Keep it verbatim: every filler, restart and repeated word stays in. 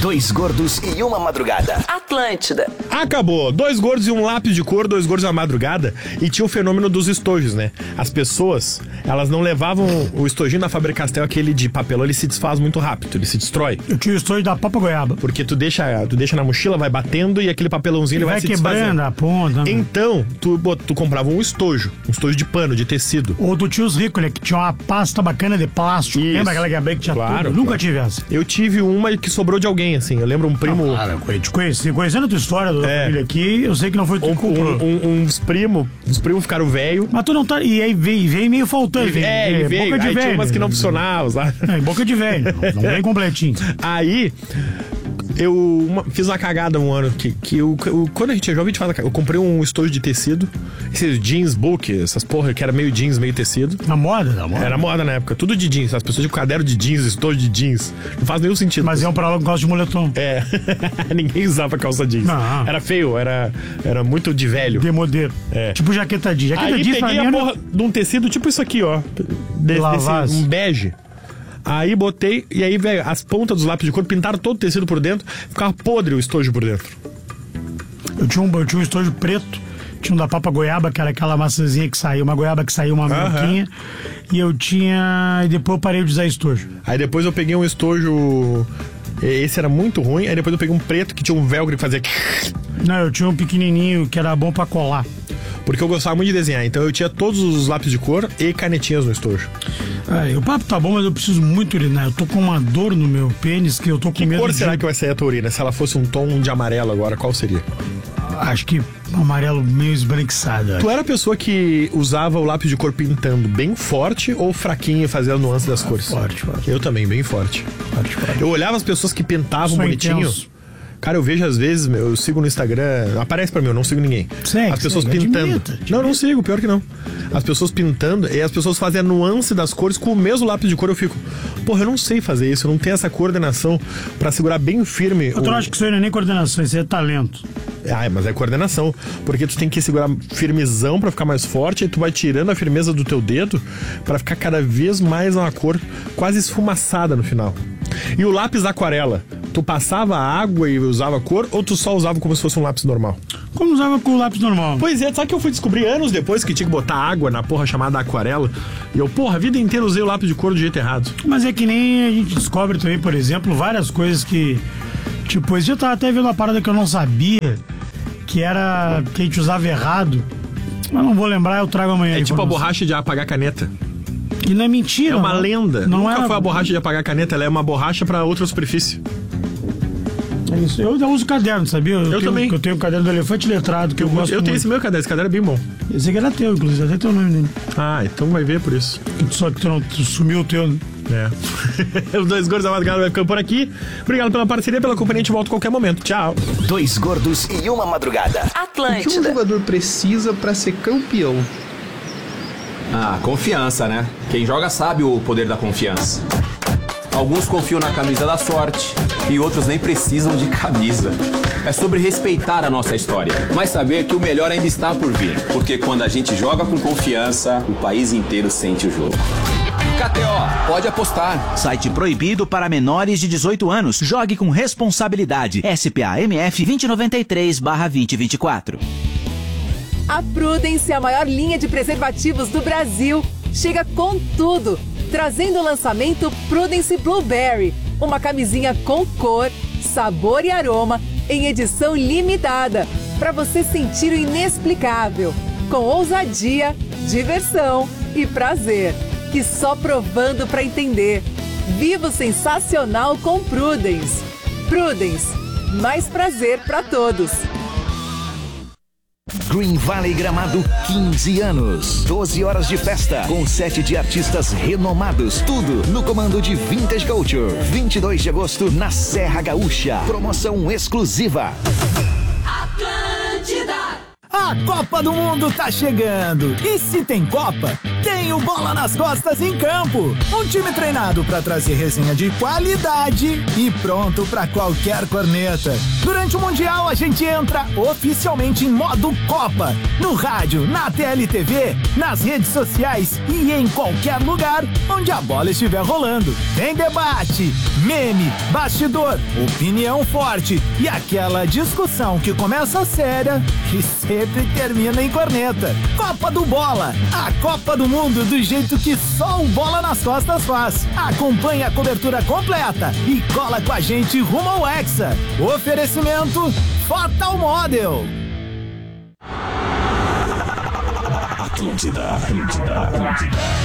Dois gordos e uma madrugada. Atlântida. Acabou. Dois gordos e um lápis de cor, dois gordos e uma madrugada. E tinha o fenômeno dos estojos, né? As pessoas, elas não levavam o estojinho na Faber-Castell, aquele de papelão, ele se desfaz muito rápido, ele se destrói. Eu tinha o estojo da Papa Goiaba. Porque tu deixa, tu deixa na mochila, vai batendo e aquele papelãozinho ele, Ele vai, vai se quebrando desfazendo. a ponta. né? Então, tu, bot- tu comprava um estojo, um estojo de pano, de tecido. Ou do tio os ricos, né? Que tinha uma pasta bacana de plástico. Isso. Lembra aquela que abria que tinha Claro, tudo? Eu Nunca claro. tive essa. Eu tive uma que sobrou de alguém, assim. Eu lembro um primo. Cara, eu te conheci. Conhecendo a tua história da É. família aqui, eu sei que não foi tu Um, que comprou. um- um- uns primos, uns primos ficaram velho. Mas tu não tá. E aí veio, veio meio faltando. veio, É, ele veio. boca de Aí velho. tinha umas que não funcionavam, sabe? É, boca de velho. Não, não vem completinho. Aí, eu uma- fiz uma cagada um ano que, que eu, eu- quando a gente é jovem, a gente faz a cagada. Eu comprei um estojo de tecido, esses jeans book, essas porra que era meio jeans, meio tecido. Na moda, na moda. Era moda na época, tudo de jeans. As pessoas de caderno de jeans, estojo de jeans. Não faz nenhum sentido. Mas iam pra lá que gosta de moletom. É, ninguém usava calça jeans. Não. Era feio, era, era muito de velho. Demodê. É. Tipo jaqueta jeans. Jaqueta Aí jeans pra peguei mim a era- porra de um tecido tipo isso aqui, ó. Desse, Lavaz. desse, um bege. Aí botei, e aí, velho, as pontas dos lápis de cor pintaram todo o tecido por dentro, ficava podre o estojo por dentro. Eu tinha, um, eu tinha um estojo preto. Tinha um da Papa Goiaba, que era aquela maçãzinha que saiu, uma goiaba que saiu, uma Aham. minhoquinha. E eu tinha. E depois eu parei de usar estojo. Aí depois eu peguei um estojo. Esse era muito ruim, aí depois eu peguei um preto que tinha um velcro que fazia. Não, eu tinha um pequenininho que era bom pra colar. Porque eu gostava muito de desenhar, então eu tinha todos os lápis de cor e canetinhas no estojo. É, o papo tá bom, mas eu preciso muito urinar. Eu tô com uma dor no meu pênis que eu tô com Que medo cor de... será que vai sair a tua urina? Se ela fosse um tom de amarelo agora, qual seria? Acho que amarelo meio esbranquiçado. acho. Tu era a pessoa que usava o lápis de cor pintando bem forte ou fraquinho e fazia a nuance das cores? Forte, forte. Eu também, bem forte. Forte, forte. Eu olhava as pessoas que pintavam Sou bonitinho. intenso. Cara, eu vejo às vezes, meu, eu sigo no Instagram, aparece pra mim, eu não sigo ninguém. Segue, as pessoas segue, pintando. admita, admita. Não, não sigo, pior que não. As pessoas pintando e as pessoas fazem a nuance das cores com o mesmo lápis de cor. Eu fico, porra, eu não sei fazer isso, eu não tenho essa coordenação pra segurar bem firme. Eu o... acho que isso aí não é nem coordenação, isso aí é talento. Ah, mas é coordenação. Porque tu tem que segurar firmezão pra ficar mais forte, e tu vai tirando a firmeza do teu dedo pra ficar cada vez mais uma cor quase esfumaçada no final. E o lápis aquarela, tu passava água e usava cor, ou tu só usava como se fosse um lápis normal? Como usava com o lápis normal? Pois é, sabe que eu fui descobrir anos depois que tinha que botar água na porra chamada aquarela? E eu, porra, a vida inteira usei o lápis de cor do jeito errado. Mas é que nem a gente descobre também, por exemplo, várias coisas que... Tipo, esse dia eu tava até vendo uma parada que eu não sabia, que era... que a gente usava errado. Mas não vou lembrar, eu trago amanhã. É a tipo a informação. borracha de apagar caneta. E não é mentira. É uma não. lenda. Não Nunca era... foi a borracha de apagar caneta, ela é uma borracha pra outra superfície. É isso. Eu já uso caderno, sabia? Eu, tenho, também. Eu tenho o caderno do elefante letrado, que eu, gosto Eu tenho muito. esse meu caderno, esse caderno é bem bom. Esse aqui era teu, inclusive, até teu nome nele. Ah, então vai ver por isso. Só que tu não tu sumiu o teu. né? É. Os dois gordos da madrugada vai ficando por aqui. Obrigado pela parceria, pela companhia, a gente volta a qualquer momento. Tchau. Dois gordos e uma madrugada. O que um Atlântida. jogador precisa pra ser campeão? Ah, confiança, né? Quem joga sabe o poder da confiança. Alguns confiam na camisa da sorte e outros nem precisam de camisa. É sobre respeitar a nossa história, mas saber que o melhor ainda está por vir. Porque quando a gente joga com confiança, o país inteiro sente o jogo. K T O, pode apostar. Site proibido para menores de dezoito anos. Jogue com responsabilidade. S P A M F vinte e noventa e três barra vinte e vinte e quatro. A Prudence, a maior linha de preservativos do Brasil, chega com tudo, trazendo o lançamento Prudence Blueberry, uma camisinha com cor, sabor e aroma em edição limitada, para você sentir o inexplicável, com ousadia, diversão e prazer, que só provando para entender. Viva o sensacional com Prudence. Prudence, mais prazer para todos. Green Valley Gramado, quinze anos. doze horas de festa, com sete de artistas renomados. Tudo no comando de Vintage Culture. vinte e dois de agosto, na Serra Gaúcha. Promoção exclusiva. Atlântida! A Copa do Mundo tá chegando. E se tem Copa, tem o Bola nas Costas em campo. Um time treinado para trazer resenha de qualidade e pronto para qualquer corneta. Durante o Mundial, a gente entra oficialmente em modo Copa. No rádio, na T L T V, nas redes sociais e em qualquer lugar onde a bola estiver rolando. Tem debate, meme, bastidor, opinião forte e aquela discussão que começa séria e sempre termina em corneta. Copa do Bola, a Copa do Mundo do jeito que só o Bola nas Costas faz. Acompanhe a cobertura completa e cola com a gente rumo ao Hexa. Oferecimento Fatal Model. Atlântida, Atlântida, Atlântida.